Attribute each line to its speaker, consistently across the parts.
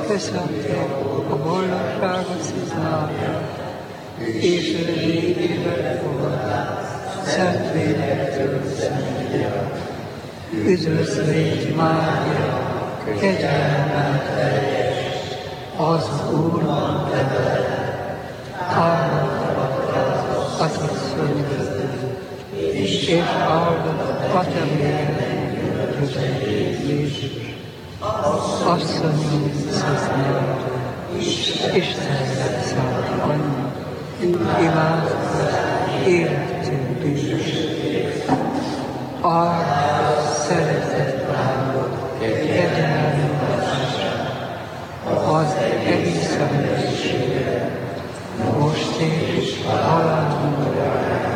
Speaker 1: köszöntél a boldogságos sziznára, és az égével fogadtál, szent lélektől szentére. Üdvözl légy Mária, kegyelemmel teljes, az Úr van veled, áldott az asszonyok, és áldott a te méhed, Jézus. Asszonyom, szesznyeltől, Istennek szállt Anna, imádkozz életünk bűnösségét. Áldott, szeretett Lányod, kegyelmes, az egész emberiségre, most és halálunkra.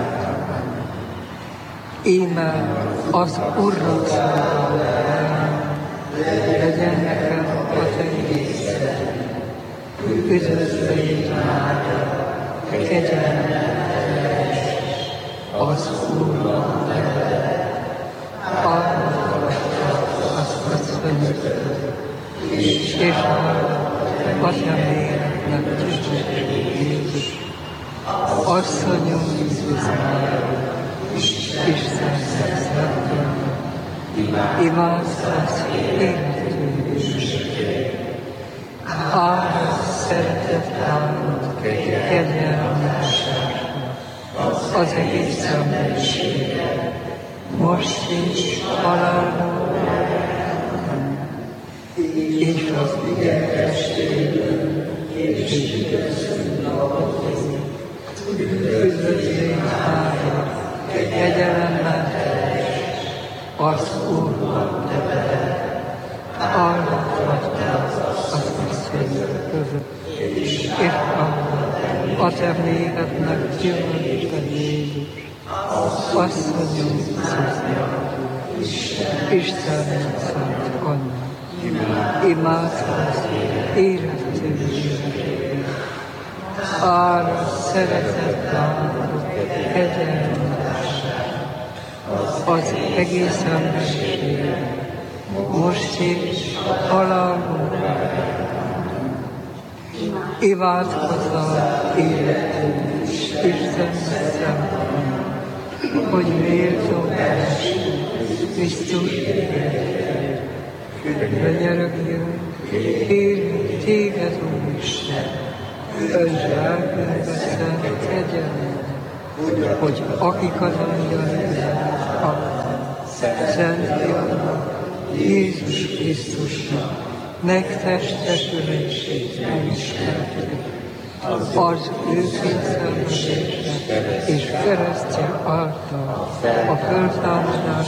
Speaker 1: Íme az Úrnak szolgálja, legyen nekem a te észre. Üdvözl légy Mária, kegyelmes, az Úr van veled, áldott az asszonyok, és áldott a te méhednek Jézus. Asszonyom, Jézus Mária, Istennek szentől, imádkozz életünk bűnösségét. Áldott, szeretett Lányod, kegyelmes, az egész emberiségre, most és halálunkra. És az ige testében, és üdvözlünk napot, üdvözl légy Mária, kegyelemmel teljes, az Úr van veled, áldott vagy te az asszonyok között, és áldott a te méhednek gyümölcse Jézus. Asszonyom, szesznyeltől, Istennek szent Anna, imádkozz életünk bűnösségét. Áldott, szeretett Lányod, kegyelmes, az egész emberiségre, most és halálunkra. Imádkozzál életünk Istennek szent Anna, hogy méltó lehessünk Krisztus életére. Könyörögjön, kérjük téged, Úristen, öntsd lelkünkbe szent kegyelmet, hogy akik az angyaloknak adta, szent fiadnak, Jézus Krisztusnak, megtestesülését megismertük, az ő kényszenvedésnek és keresztje által a föltámadás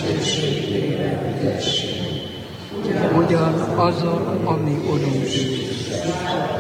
Speaker 1: üdvösségére. Ugyan azon, ami Urunk Jézus,